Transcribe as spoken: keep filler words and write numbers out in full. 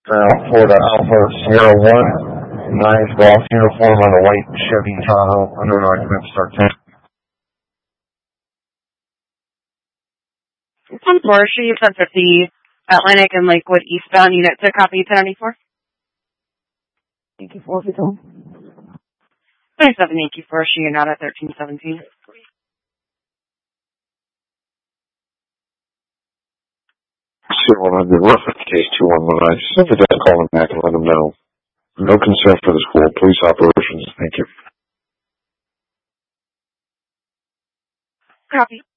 Now, Florida Alpha Sierra one, nice golf uniform on a white Chevy Tahoe, under an occupant, start ten. ten four, she ten fifty, Atlantic and Lakewood eastbound, unit to copy ten ninety-four. Yankee four, Vito. twenty-seven Yankee four, she and out at thirteen seventeen. Sierra one hundred, reference case two one one nine. Send the dad, call him back and let him know. No consent for the school. Police operations. Thank you. Copy.